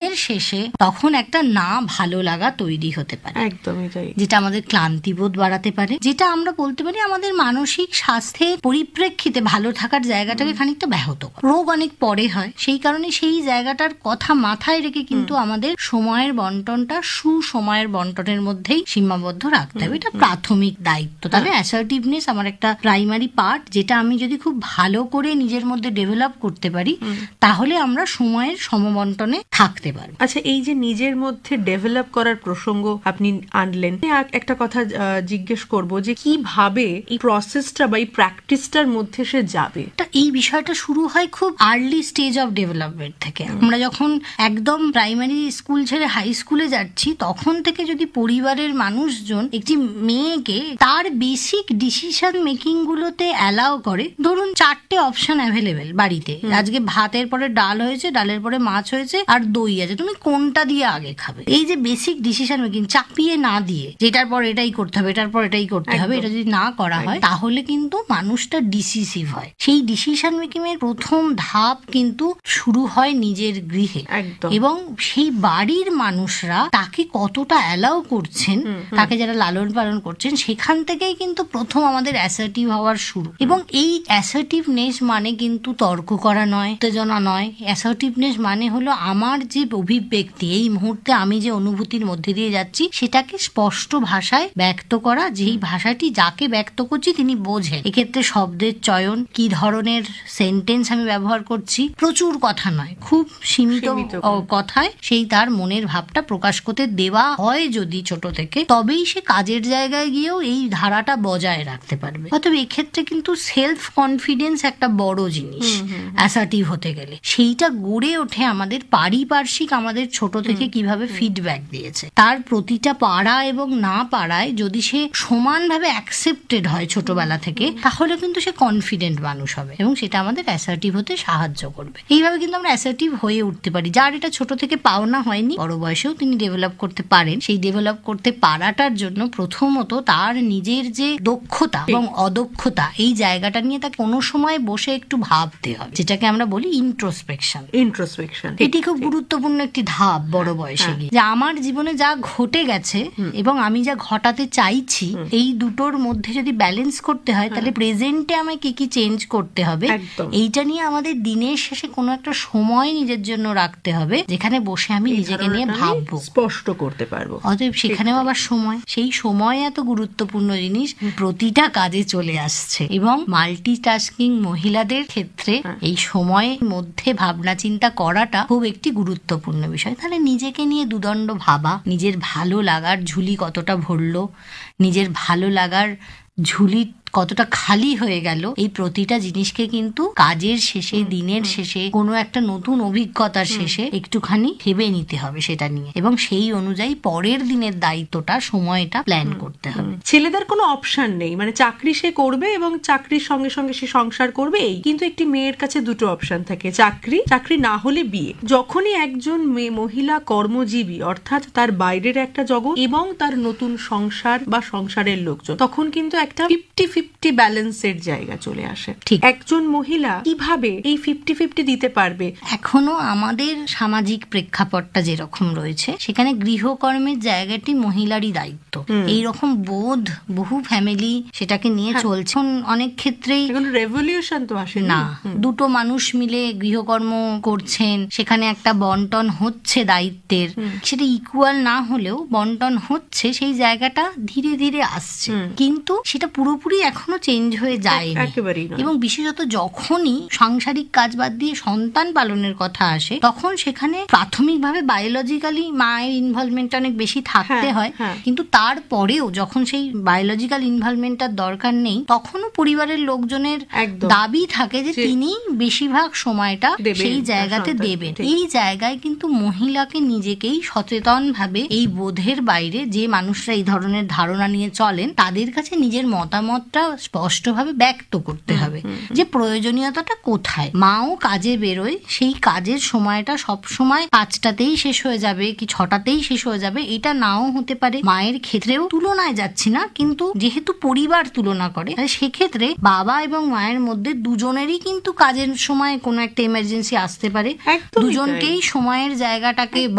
দিনের শেষে তখন একটা না ভালো লাগা তৈরি হতে পারে, একদমই তাই, যেটা আমাদের ক্লান্তিবোধ বাড়াতে পারে, যেটা আমরা বলতে পারি আমাদের মানসিক স্বাস্থ্যের পরিপ্রেক্ষিতে ভালো থাকার জায়গাটাকে খানিকটা ব্যাহত করে। রোগ অনেক পরে হয়, সেই কারণে সেই জায়গাটার কথা মাথায় রেখে কিন্তু আমাদের সময়ের বন্টনটা সুসময়ের বন্টনের মধ্যেই সীমাবদ্ধ রাখতে হবে। এটা প্রাথমিক দায়িত্ব। তাহলে অ্যাসার্টিভনেস আমার একটা প্রাইমারি পার্ট, যেটা আমি যদি খুব ভালো করে নিজের মধ্যে ডেভেলপ করতে পারি তাহলে আমরা সময়ের সমবন্টনে থাকতে পারবো। আচ্ছা, এই যে নিজের মধ্যে ডেভেলপ করার প্রসঙ্গ আপনি আনলেন, একটা কথা জিজ্ঞেস করব যে কিভাবে এই প্রসেসটা বা এই প্র্যাকটিসটার মধ্যে সে যাবে। এই বিষয়টা শুরু হয় খুব আর্লি স্টেজ অফ ডেভেলপমেন্ট থেকে। আমরা যখন একদম প্রাইমারি স্কুল ছেড়ে হাই স্কুলে যাচ্ছি তখন থেকে যদি পরিবারের মানুষজন একটি মেয়েকে তার বেসিক ডিসিশন মেকিং গুলোতে অ্যালাউ করে, ধরুন 4টে অপশন অ্যাভেলেবেল বাড়িতে, আজকে ভাতের পরে ডাল হয়েছে, ডালের পরে মাছ হয়েছে আর দই আছে, তুমি কোনটা দিয়ে আগে খাবে, এই যে বেসিক ডিসিশন মেকিং চাপিয়ে না দিয়ে যেটার পর এটাই করতে হবে, এটার পর এটাই করতে হবে, এটা যদি না করা হয় তাহলে কিন্তু মানুষটা ডিসিসিভ হয়। সেই ডিসিশন মেকিং এর প্রথম ধাপ কিন্তু শুরু হয় নিজের গৃহে, এবং সেই বাড়ির মানুষরা তাকে কতটা অ্যালাউ করছেন, তাকে যারা লালন পালন করছেন, সেখান থেকেই কিন্তু প্রথম আমাদের অ্যাসার্টিভ হওয়ার শুরু। এবং এই অ্যাসার্টিভনেস মানে কিন্তু তর্ক করা নয়, উত্তেজনা নয়। অ্যাসার্টিভনেস মানে হলো আমার যে অভিব্যক্তি, এই মুহূর্তে আমি যে অনুভূতির মধ্যে দিয়ে যাচ্ছি সেটাকে স্পষ্ট ভাষায় ব্যক্ত করা, যেই ভাষাটি যাকে ব্যক্ত করছি তিনি বোঝেন। এক্ষেত্রে শব্দের চয়ন, কি ধরনের সেন্টেন্স আমি ব্যবহার করছি, প্রচুর কথা নয়, খুব সীমিত কথায় সেই তার মনের ভাবটা প্রকাশ করতে দেওয়া হয় যদি ছোট থেকে, তবেই সে কাজের জায়গায় গিয়েও এই ধারাটা বজায় রাখতে পারবে। অতএব এক্ষেত্রে কিন্তু সেলফ কনফিডেন্স একটা বড় জিনিস অ্যাসার্টিভ হতে গেলে। সেইটা গড়ে ওঠে আমাদের পারিপার্শ্বিক আমাদের ছোট থেকে কিভাবে ফিডব্যাক দিয়েছে, তার প্রতিটা পাড়া এবং না পাড়ায় যদি সে সমানভাবে অ্যাকসেপ্টেড হয় ছোটবেলা থেকে, তাহলে কিন্তু সে কনফিডেন্ট মানুষ হবে এবং সেটা আমাদের অ্যাসার্টিভ হতে সাহায্য করবে। এইভাবে কিন্তু আমরা অ্যাসার্টিভ হয়ে উঠতে পারি। যার এটা ছোট থেকে পাওনা হয়নি, বড় বয়সেও তিনি ডেভেলপ করতে পারেন। সেই ডেভেলপ করতে পারাটার জন্য প্রথমত তার নিজের যে দক্ষতা এবং অদক্ষতা, এই জায়গাটা নিয়ে তাকে কোনো সময় বসে একটু ভাবতে হবে, যেটাকে আমরা বলি ইন্ট্রোস্পেকশন। এটি খুব গুরুত্বপূর্ণ একটি ধাপ বড় বয়সে গিয়ে, যে আমার জীবনে যা ঘটে গেছে এবং আমি যা ঘটাতে চাইছি, এই দুটোর মধ্যে যদি ব্যালেন্স করতে হয় তাহলে প্রেজেন্টে আমায় কি কি চেঞ্জ করতে হবে, এইটা নিয়ে আমাদের দিনের শেষে কোনো একটা সময় নিজের জন্য রাখতে হবে, যেখানে বসে আমি নিজেকে নিয়ে ভাববো, স্পষ্ট করতে পারবো। অতএব সেখানেও আবার সময়, সেই সময় এত গুরুত্বপূর্ণ জিনিস প্রতিটা কাজে চলে আসছে। এবং মাল্টিটাস্কিং মহিলাদের ক্ষেত্রে এই সময়ের মধ্যে ভাবনা চিন্তা করাটা খুব একটি গুরুত্বপূর্ণ বিষয়। তাহলে নিজেকে নিয়ে দুদণ্ড ভাবা, নিজের ভালো লাগার ঝুলি কতটা ভরলো, নিজের ভালো লাগার ঝুলি কতটা খালি হয়ে গেল, এই প্রতিটা জিনিসকে কিন্তু কাজের শেষে, দিনের শেষে, কোনো একটা নতুন অভিজ্ঞতার শেষে একটুখানি ভেবে নিতে হবে সেটা নিয়ে, এবং সেই অনুযায়ী পরের দিনের দায়িত্বটা, সময়টা প্ল্যান করতে হবে। ছেলেদের কোনো অপশন নেই, মানে চাকরি সে করবে এবং চাকরির সঙ্গে সঙ্গে সে সংসার করবে, এই কিন্তু একটি মেয়ের কাছে দুটো অপশন থাকে, চাকরি না হলে বিয়ে। যখনই একজন মহিলা কর্মজীবী, অর্থাৎ তার বাইরের একটা জগৎ এবং তার নতুন সংসার বা সংসারের লোকজন, তখন কিন্তু একটা 50-50 ব্যালেন্সের জায়গা চলে আসে। ঠিক একজন মহিলা কিভাবে এই 50-50 দিতে পারবে? এখনো আমাদের সামাজিক প্রেক্ষাপটটা যেরকম রয়েছে, সেখানে গৃহকর্মের জায়গাটি মহিলারই দায়িত্ব, এইরকম বোধ বহু ফ্যামিলি সেটাকে নিয়ে চলছে। অনেক ক্ষেত্রেই রেভলিউশন তো আসে না, দুটো মানুষ মিলে গৃহকর্ম করছেন, সেখানে একটা বন্টন হচ্ছে দায়িত্বের, সেটা ইকুয়াল না হলেও বন্টন হচ্ছে, সেই জায়গাটা ধীরে ধীরে আসছে, কিন্তু সেটা পুরোপুরি এখনো চেঞ্জ হয়ে যায়নি। এবং বিশেষত যখনই সাংসারিক কাজ বাদ দিয়ে সন্তান পালনের কথা আসে, তখন সেখানে প্রাথমিকভাবে বায়োলজিক্যালি মায়ের ইনভলভমেন্ট অনেক বেশি থাকতে হয়, কিন্তু তারপরেও যখন সেই বায়োলজিক্যাল ইনভলভমেন্টটার দরকার নেই, তখনও পরিবারের লোকজনের দাবি থাকে যে তিনি বেশিরভাগ সময়টা সেই জায়গাতে দেবেন। এই জায়গায় কিন্তু মহিলাকে নিজেকেই সচেতন ভাবে এই বোধের বাইরে, যে মানুষরা এই ধরনের ধারণা নিয়ে চলেন, তাদের কাছে নিজের মতামতটা স্পষ্টভাবে ব্যক্ত করতে হবে, যে প্রয়োজনীয়তাটা কোথায়। মাও কাজে বেরোয়, সেই কাজের সময়টা সব সময় 5টাতেই শেষ হয়ে যাবে কি 6টাতেই শেষ হয়ে যাবে, এটা নাও হতে পারে। মায়ের ক্ষেত্রেও তুলনায় যাচ্ছি না, কিন্তু যেহেতু পরিবার তুলনা করে, সেক্ষেত্রে বাবা এবং মায়ের মধ্যে দুজনেরই কিন্তু কাজের সময় কোনো একটা এমার্জেন্সি আসতে পারে, দুজনকেই সময়ের জায়গাটাকে